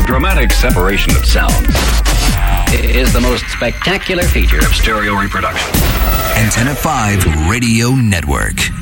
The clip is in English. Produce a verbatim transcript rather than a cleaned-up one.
dramatic separation of sounds is the most spectacular feature of stereo reproduction. Antenna five Radio Network.